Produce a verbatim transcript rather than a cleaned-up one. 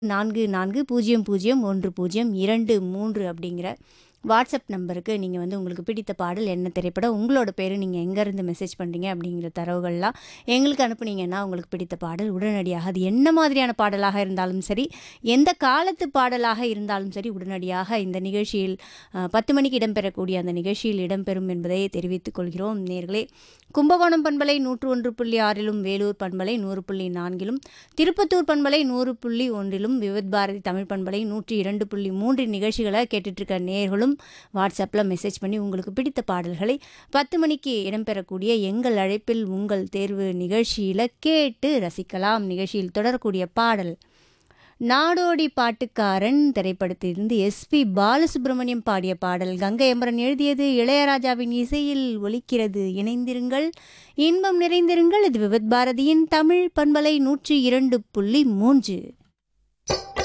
நான்கு நான்கு பூஜ்ஜியம் பூஜ்ஜியம் ஒன்று பூஜ்ஜியம் இரண்டு மூன்று அப்படிங்கிற வாட்ஸ்அப் நம்பருக்கு நீங்கள் வந்து உங்களுக்கு பிடித்த பாடல் என்ன திரைப்படம், உங்களோட பேர், நீங்கள் எங்கேருந்து மெசேஜ் பண்ணுறீங்க அப்படிங்கிற தரவுகள்லாம் எங்களுக்கு அனுப்புனீங்கன்னா உங்களுக்கு பிடித்த பாடல் உடனடியாக அது என்ன மாதிரியான பாடலாக இருந்தாலும் சரி, எந்த காலத்து பாடலாக இருந்தாலும் சரி, உடனடியாக இந்த நிகழ்ச்சியில் அஹ், பத்து மணிக்கு இடம்பெறக்கூடிய அந்த நிகழ்ச்சியில் இடம்பெறும் என்பதை தெரிவித்துக் கொள்கிறோம். நேர்களே, கும்பகோணம் பண்பலை நூற்று ஒன்று புள்ளி ஆறிலும், வேலூர் பண்பலை நூறு புள்ளி நான்கிலும், திருப்பத்தூர் பண்பலை நூறு புள்ளி ஒன்றிலும், விவித் பாரதி தமிழ் பண்பலை நூற்றி இரண்டு புள்ளி மூன்று நிகழ்ச்சிகளை கேட்டுட்ருக்க நேர்களும் வாட்ஸ்அப்பில் மெசேஜ் பண்ணி உங்களுக்கு பிடித்த பாடல்களை பத்து மணிக்கு இடம்பெறக்கூடிய எங்கள் அழைப்பில் உங்கள் தேர்வு நிகழ்ச்சியில் கேட்டு ரசிக்கலாம். நிகழ்ச்சியில் தொடரக்கூடிய பாடல் நாடோடி பாட்டுக்காரன் திரைப்படத்திலிருந்து எஸ்பி பாலசுப்ரமணியம் பாடிய பாடல். கங்கை அமரன் எழுதியது, இளையராஜாவின் இசையில் ஒலிக்கிறது. இணைந்திருங்கள், இன்பம் நிறைந்திருங்கள். இது விவித் பாரதியின் தமிழ் பண்பலை நூற்றி இரண்டு புள்ளி மூன்று.